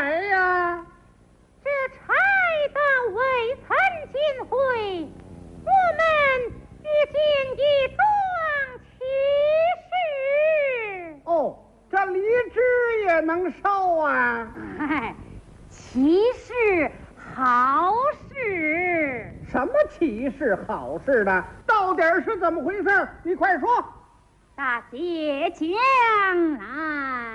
差呀？ 这差到未曾进会，我们已经一桩奇事。 哦，这礼制也能受啊？ 哎，奇事好事。 什么奇事好事的？到底是怎么回事？你快说。 大姐将来。